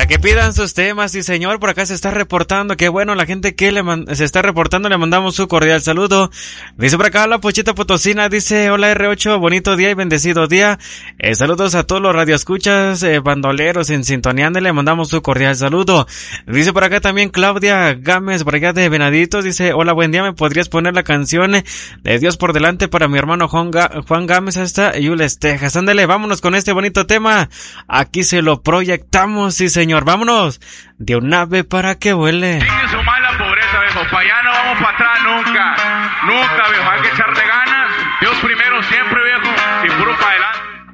que pidan sus temas, sí señor, por acá se está reportando, qué bueno, la gente que se está reportando, le mandamos su cordial saludo. Dice por acá la Pochita Potosina, dice, hola R8, bonito día y bendecido día, saludos a todos los radioescuchas, bandoleros en sintonía, le mandamos su cordial saludo. Dice por acá también Claudia Gámez, por acá de Venaditos, dice, hola, buen día, ¿me podrías poner la canción de Dios por delante para mi hermano Juan Gámez hasta Yules, Texas? Ándale, vámonos con este bonito tema, aquí se lo proyectamos, sí señor, vámonos, de un ave para que vuele. Sin su mala pobreza, viejo, para allá no vamos para atrás nunca, viejo.